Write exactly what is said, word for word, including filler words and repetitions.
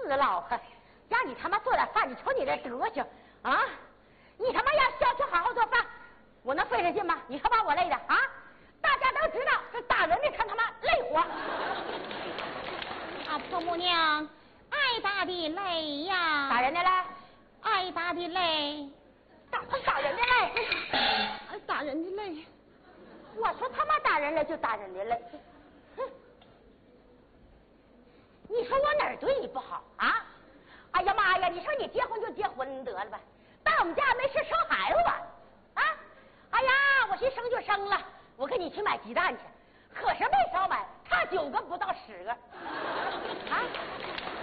死老汉，让你他妈做点饭，你瞅你这德行啊！你他妈要下去好好做饭，我能费这劲吗？你可把我累的啊！大家都知道这打人的看他妈累活。 啊，婆母娘，挨打的累呀！ 打人的嘞？ 挨打的累。 打打人的累？ 挨打人的累。 我说他妈打人了就打人的累。哼！你说我哪儿对你不好啊？哎呀妈呀！你说你结婚就结婚得了吧，到我们家没事生孩子吧？啊！哎呀，我寻生就生了，我跟你去买鸡蛋去，可是没少买，差九个不到十个。啊！